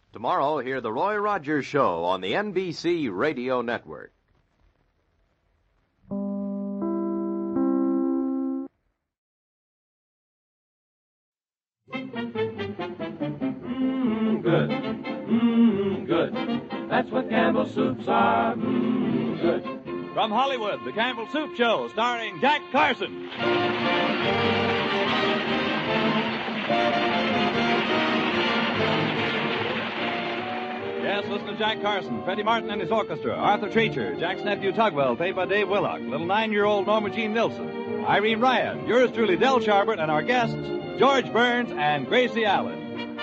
Tomorrow, hear The Roy Rogers Show on the NBC Radio Network. Good. Good. That's what Campbell's soups are. Good. From Hollywood, the Campbell Soup Show, starring Jack Carson. Yes, listen to Jack Carson, Freddie Martin and his orchestra, Arthur Treacher, Jack's nephew Tugwell, played by Dave Willock, little 9-year-old Norma Jean Nilsson, Irene Ryan, yours truly, Del Sharbutt, and our guests, George Burns and Gracie Allen.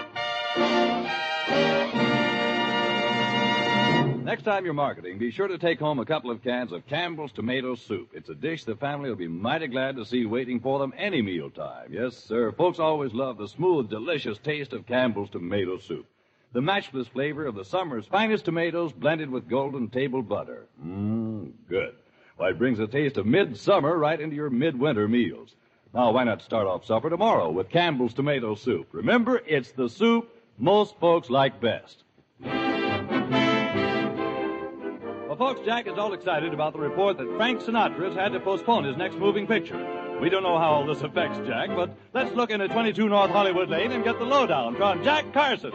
Next time you're marketing, be sure to take home a couple of cans of Campbell's Tomato Soup. It's a dish the family will be mighty glad to see waiting for them any mealtime. Yes, sir, folks always love the smooth, delicious taste of Campbell's Tomato Soup. The matchless flavor of the summer's finest tomatoes blended with golden table butter. Good. Why, it brings a taste of midsummer right into your midwinter meals. Now, why not start off supper tomorrow with Campbell's Tomato Soup? Remember, it's the soup most folks like best. Well, folks, Jack is all excited about the report that Frank Sinatra's had to postpone his next moving picture. We don't know how all this affects Jack, but let's look into 22 North Hollywood Lane and get the lowdown from Jack Carson.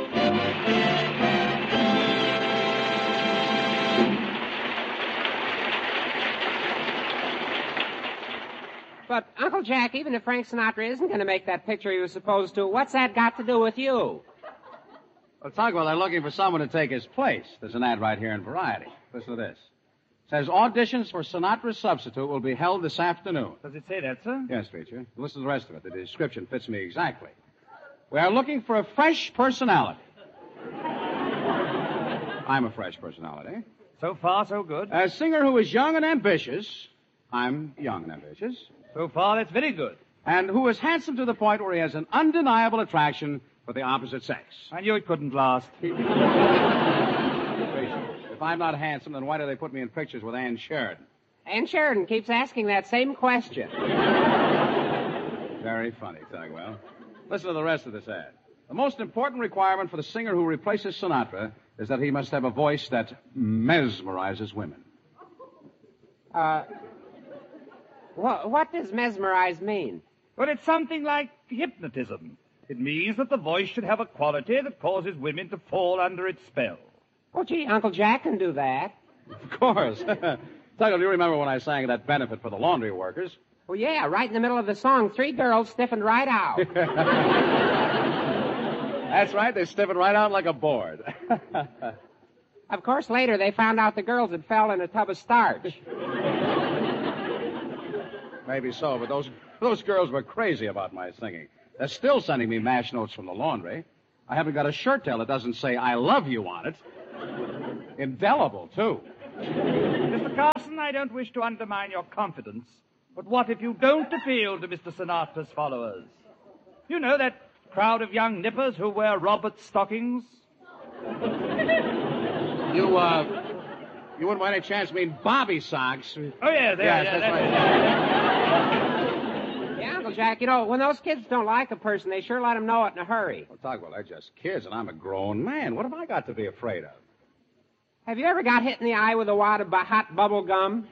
But, Uncle Jack, even if Frank Sinatra isn't going to make that picture he was supposed to, what's that got to do with you? Well, Tugwell, they're looking for someone to take his place. There's an ad right here in Variety. Listen to this. It says, auditions for Sinatra's substitute will be held this afternoon. Does it say that, sir? Yes, Treacher. Listen to the rest of it. The description fits me exactly. We are looking for a fresh personality. I'm a fresh personality. So far, so good. A singer who is young and ambitious. I'm young and ambitious. So far, that's very good. And who is handsome to the point where he has an undeniable attraction for the opposite sex. I knew it couldn't last. If I'm not handsome, then why do they put me in pictures with Ann Sheridan? Ann Sheridan keeps asking that same question. Very funny, Tugwell. Listen to the rest of this ad. The most important requirement for the singer who replaces Sinatra is that he must have a voice that mesmerizes women. What does mesmerize mean? Well, it's something like hypnotism. It means that the voice should have a quality that causes women to fall under its spell. Oh, gee, Uncle Jack can do that. Of course. Tugwell, do you remember when I sang that benefit for the laundry workers? Oh, yeah, right in the middle of the song, 3 girls stiffened right out. That's right, they stiffened right out like a board. Of course, later they found out the girls had fell in a tub of starch. Maybe so, but those girls were crazy about my singing. They're still sending me mash notes from the laundry. I haven't got a shirt tail that doesn't say I love you on it. Indelible, too. Mr. Carson, I don't wish to undermine your confidence, but what if you don't appeal to Mr. Sinatra's followers? You know that crowd of young nippers who wear Robert's stockings? You wouldn't by any chance mean Bobby socks? Oh, yeah, they are. That's right. Yeah, Uncle Jack, you know, when those kids don't like a person, they sure let them know it in a hurry. Well, Tugwell, they're just kids, and I'm a grown man. What have I got to be afraid of? Have you ever got hit in the eye with a wad of hot bubble gum?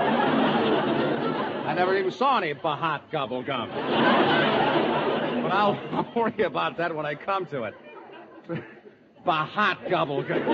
I never even saw any Bahat gobble gum. But I'll worry about that when I come to it. Bahat gobble gum.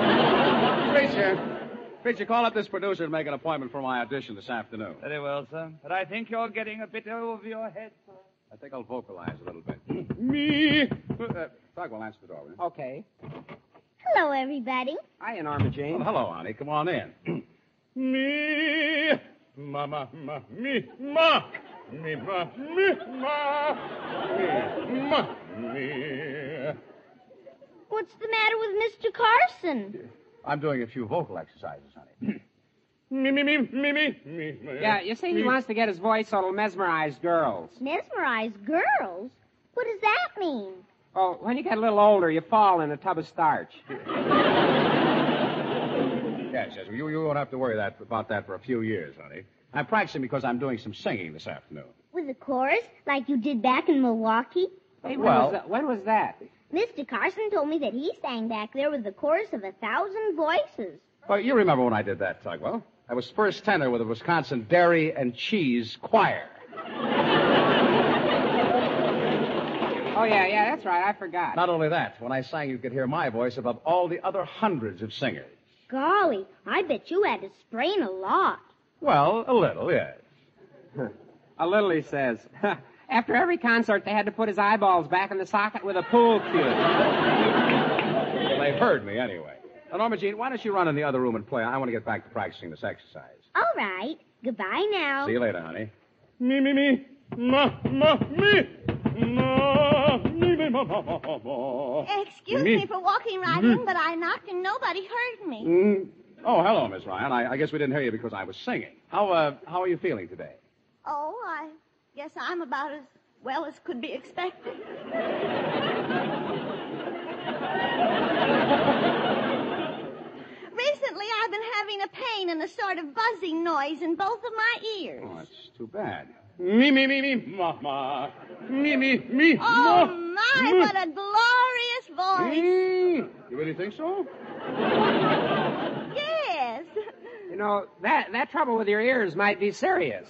Preacher, call up this producer and make an appointment for my audition this afternoon. Very well, sir. But I think you're getting a bit over your head, sir. I think I'll vocalize a little bit. Me. Tugwell, answer the door, will you? Okay. Hello, everybody. Hiya, Norma Jean. Well, hello, honey. Come on in. Me. Ma. Me. Ma. Me. Ma. Me. Ma. Me. Ma. Me. What's the matter with Mr. Carson? I'm doing a few vocal exercises, honey. Me. Yeah, you see, he wants to get his voice so it'll mesmerize girls. Mesmerize girls? What does that mean? Oh, when you get a little older, you fall in a tub of starch. Yes, you won't have to worry about that for a few years, honey. I'm practicing because I'm doing some singing this afternoon. With a chorus, like you did back in Milwaukee? Hey, Well- when was that? Mr. Carson told me that he sang back there with the chorus of 1,000 voices. Well, you remember when I did that, Tugwell. I was first tenor with the Wisconsin Dairy and Cheese Choir. Oh, yeah, that's right. I forgot. Not only that, when I sang, you could hear my voice above all the other hundreds of singers. Golly, I bet you had to strain a lot. Well, a little, yes. A little, he says. After every concert, they had to put his eyeballs back in the socket with a pool cue. Well, they heard me anyway. Now, Norma Jean, why don't you run in the other room and play? I want to get back to practicing this exercise. All right. Goodbye now. See you later, honey. Me, ma, me. Ma, me, ma, ma. Excuse me for walking right in, but I knocked and nobody heard me. Oh, hello, Miss Ryan. I guess we didn't hear you because I was singing. How are you feeling today? Oh, I guess I'm about as well as could be expected. Recently, I've been having a pain and a sort of buzzing noise in both of my ears. Oh, that's too bad. Me, ma, ma. Me, Oh, ma. my, what a glorious voice. You really think so? Yes. You know, that trouble with your ears might be serious.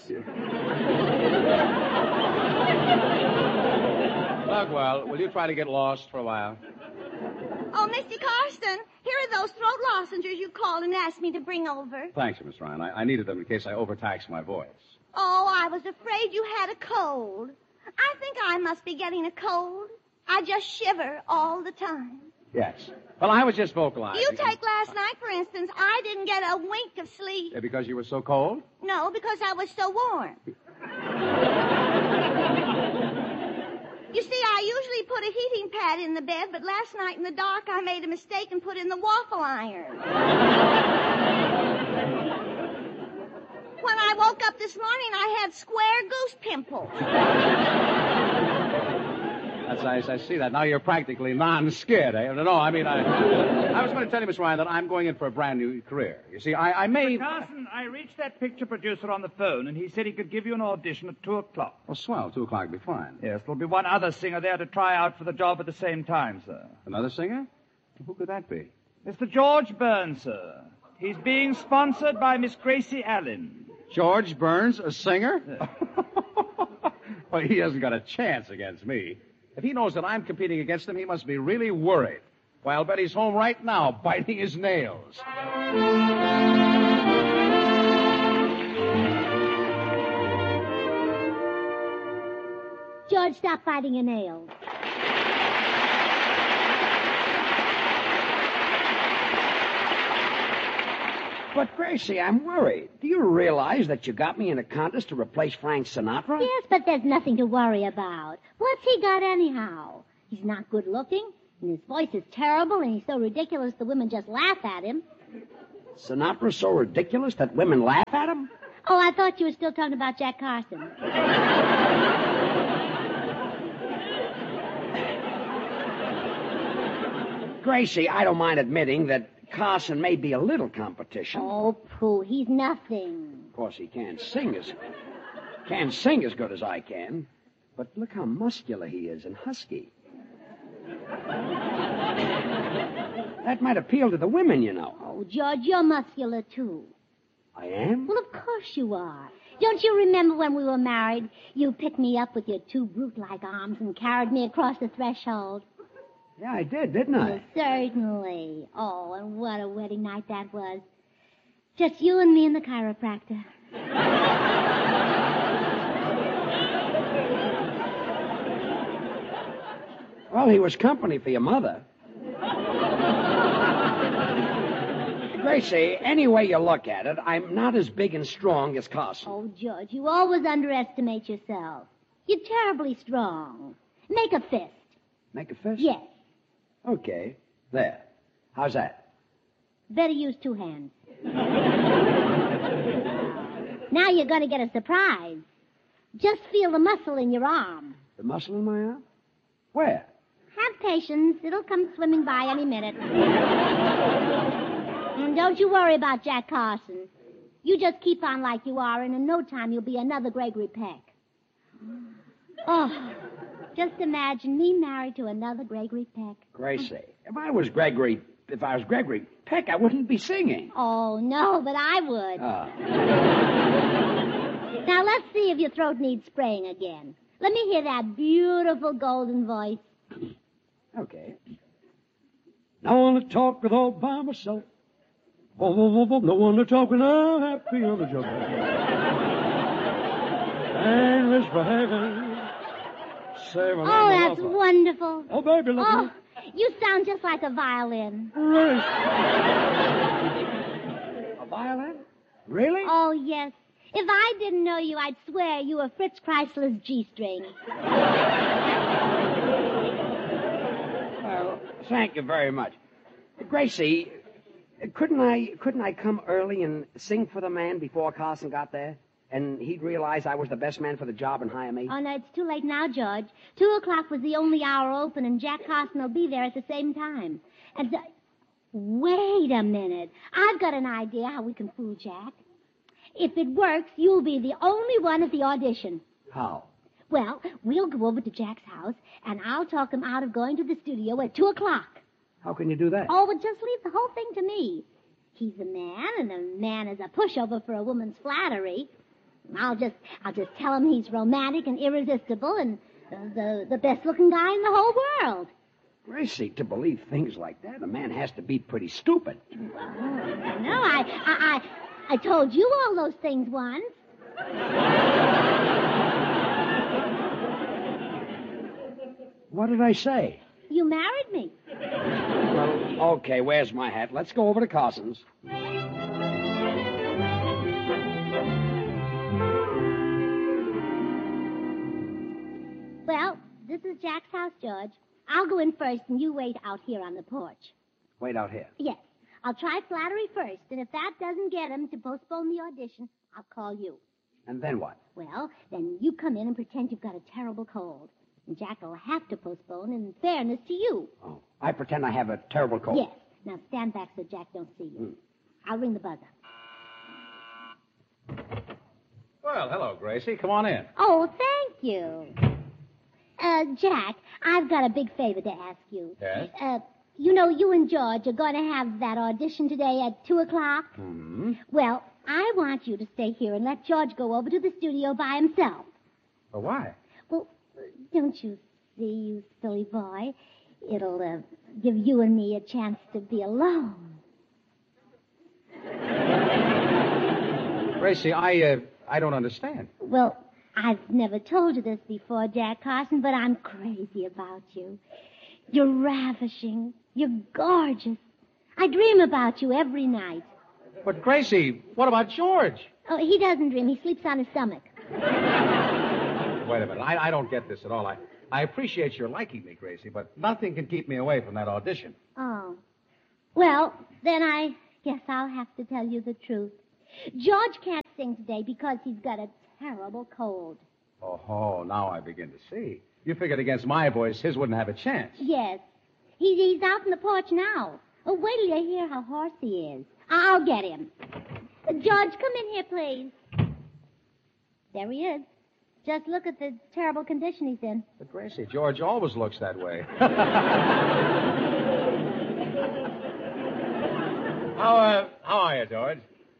Tugwell, will you try to get lost for a while? Oh, Mr. Carson, here are those throat lozenges you called and asked me to bring over. Thanks, Miss Ryan. I needed them in case I overtaxed my voice. Oh, I was afraid you had a cold. I think I must be getting a cold. I just shiver all the time. Yes. Well, I was just vocalizing. You take last night, for instance. I didn't get a wink of sleep. Because you were so cold? No, because I was so warm. You see, I usually put a heating pad in the bed, but last night in the dark I made a mistake and put in the waffle iron. When I woke up this morning, I had square goose pimples. I see that. Now you're practically non-scared, eh? No, I mean, I was going to tell you, Miss Ryan, that I'm going in for a brand new career. You see, I may... Mr. Carson, I reached that picture producer on the phone, and he said he could give you an audition at 2 o'clock. Well, swell. 2 o'clock will be fine. Yes, there'll be one other singer there to try out for the job at the same time, sir. Another singer? Who could that be? Mr. George Burns, sir. He's being sponsored by Miss Gracie Allen. George Burns, a singer? Well, he hasn't got a chance against me. If he knows that I'm competing against him, he must be really worried. Why, I'll bet he's home right now, biting his nails. George, stop biting your nails. But, Gracie, I'm worried. Do you realize that you got me in a contest to replace Frank Sinatra? Yes, but there's nothing to worry about. What's he got anyhow? He's not good looking, and his voice is terrible, and he's so ridiculous the women just laugh at him. Sinatra's so ridiculous that women laugh at him? Oh, I thought you were still talking about Jack Carson. Gracie, I don't mind admitting that Carson may be a little competition. Oh, pooh, he's nothing. Of course, he can't sing as good as I can. But look how muscular he is and husky. That might appeal to the women, you know. Oh, George, you're muscular, too. I am? Well, of course you are. Don't you remember when we were married? You picked me up with your two brute-like arms and carried me across the threshold. Yeah, I did, didn't I? Well, certainly. Oh, and what a wedding night that was. Just you and me and the chiropractor. Well, he was company for your mother. Gracie, any way you look at it, I'm not as big and strong as Carson. Oh, George, you always underestimate yourself. You're terribly strong. Make a fist. Make a fist? Yes. Okay. There. How's that? Better use two hands. Now you're going to get a surprise. Just feel the muscle in your arm. The muscle in my arm? Where? Have patience. It'll come swimming by any minute. And don't you worry about Jack Carson. You just keep on like you are, and in no time you'll be another Gregory Peck. Oh, Just imagine me married to another Gregory Peck. Gracie, if I was Gregory Peck, I wouldn't be singing. Oh, no, but I would. Now, let's see if your throat needs spraying again. Let me hear that beautiful golden voice. Okay. I want to talk it all by myself. No one to talk when I'm happy on the joke. And Miss Dragon. Oh, that's wonderful. Oh, baby, look at Oh, you sound just like a violin. A violin? Really? Oh, yes. If I didn't know you, I'd swear you were Fritz Chrysler's G-string. Well, thank you very much. Gracie, couldn't I come early and sing for the man before Carson got there? And he'd realize I was the best man for the job and hire me? Oh, no, it's too late now, George. 2 o'clock was the only hour open, and Jack Carson will be there at the same time. And wait a minute. I've got an idea how we can fool Jack. If it works, you'll be the only one at the audition. How? Well, we'll go over to Jack's house, and I'll talk him out of going to the studio at 2 o'clock. How can you do that? Oh, but just leave the whole thing to me. He's a man, and a man is a pushover for a woman's flattery. I'll just tell him he's romantic and irresistible and the best-looking guy in the whole world. Gracie, to believe things like that, a man has to be pretty stupid. No, I told you all those things once. What did I say? You married me. Well, okay, where's my hat? Let's go over to Carson's. Well, this is Jack's house, George. I'll go in first, and you wait out here on the porch. Wait out here. Yes. I'll try flattery first, and if that doesn't get him to postpone the audition, I'll call you. And then what? Well, then you come in and pretend you've got a terrible cold. And Jack will have to postpone in fairness to you. Oh, I pretend I have a terrible cold. Yes. Now stand back so Jack don't see you. I'll ring the buzzer. Well, hello, Gracie. Come on in. Oh, thank you. Jack, I've got a big favor to ask you. Yes? You know, you and George are going to have that audition today at 2 o'clock. Mm-hmm. Well, I want you to stay here and let George go over to the studio by himself. Well, why? Well, don't you see, you silly boy? It'll give you and me a chance to be alone. Gracie, I don't understand. Well, I've never told you this before, Jack Carson, but I'm crazy about you. You're ravishing. You're gorgeous. I dream about you every night. But, Gracie, what about George? Oh, he doesn't dream. He sleeps on his stomach. Wait a minute. I don't get this at all. I appreciate your liking me, Gracie, but nothing can keep me away from that audition. Oh. Well, then I guess I'll have to tell you the truth. George can't sing today because he's got a terrible cold. Oh, now I begin to see. You figured against my voice, his wouldn't have a chance. Yes. He's out on the porch now. Oh, wait till you hear how hoarse he is. I'll get him. George, come in here, please. There he is. Just look at the terrible condition he's in. But, Gracie, George always looks that way. How are you, George?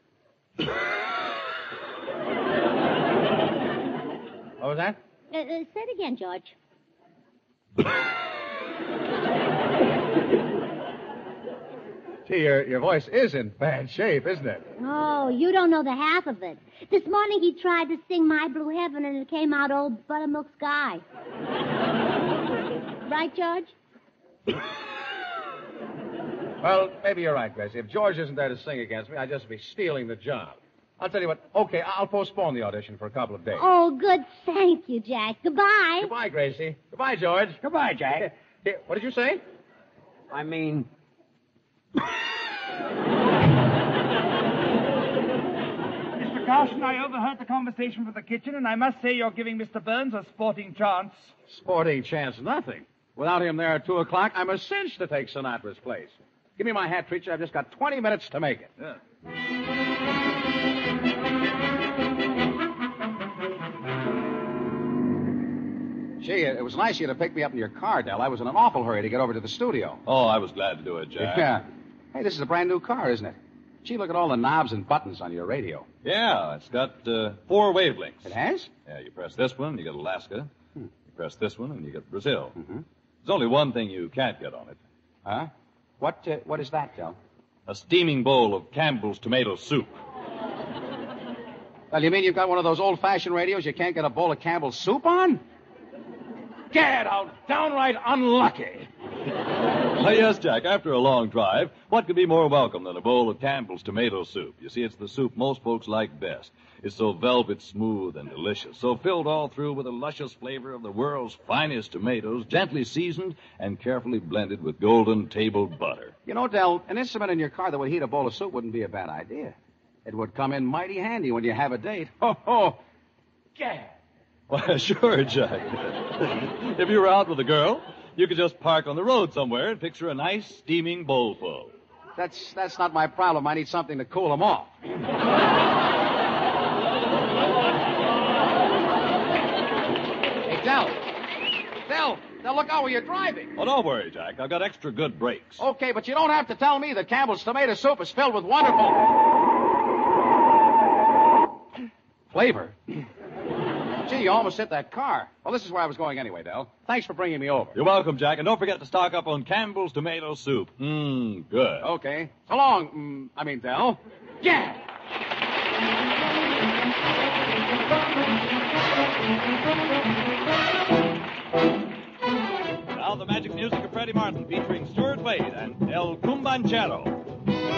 What was that? Say it again, George. Gee, your voice is in bad shape, isn't it? Oh, you don't know the half of it. This morning he tried to sing My Blue Heaven, and it came out Old Buttermilk Sky. Right, George? Well, maybe you're right, Gracie. If George isn't there to sing against me, I'd just be stealing the job. I'll tell you what. Okay, I'll postpone the audition for a couple of days. Oh, good. Thank you, Jack. Goodbye. Goodbye, Gracie. Goodbye, George. Goodbye, Jack. Here, what did you say? I mean... Mr. Carson, I overheard the conversation from the kitchen, and I must say you're giving Mr. Burns a sporting chance. Sporting chance, nothing. Without him there at 2 o'clock, I'm a cinch to take Sinatra's place. Give me my hat, preacher. I've just got 20 minutes to make it. Yeah. Gee, it was nice of you to pick me up in your car, Del. I was in an awful hurry to get over to the studio. Oh, I was glad to do it, Jack. Yeah. Hey, this is a brand new car, isn't it? Gee, look at all the knobs and buttons on your radio. Yeah, it's got 4 wavelengths. It has? Yeah, you press this one, you get Alaska. You press this one, and you get Brazil. Mm-hmm. There's only one thing you can't get on it. Huh? What is that, Del? A steaming bowl of Campbell's tomato soup. Well, you mean you've got one of those old-fashioned radios you can't get a bowl of Campbell's soup on? Get out! Downright unlucky. Oh, yes, Jack, after a long drive, what could be more welcome than a bowl of Campbell's tomato soup? You see, it's the soup most folks like best. It's so velvet smooth and delicious, so filled all through with the luscious flavor of the world's finest tomatoes, gently seasoned and carefully blended with golden table butter. You know, Del, an instrument in your car that would heat a bowl of soup wouldn't be a bad idea. It would come in mighty handy when you have a date. Ho. Yeah. Well, sure, Jack. If you were out with a girl, you could just park on the road somewhere and picture a nice steaming bowl full. That's not my problem. I need something to cool them off. Hey, Del, look out where you're driving. Oh, don't worry, Jack. I've got extra good brakes. Okay, but you don't have to tell me that Campbell's tomato soup is filled with wonderful flavor. Gee, you almost hit that car. Well, this is where I was going anyway, Del. Thanks for bringing me over. You're welcome, Jack. And don't forget to stock up on Campbell's tomato soup. Good. Okay. So long, Del. Yeah! Now the magic music of Freddie Martin featuring Stuart Wade and El Cumbanchero.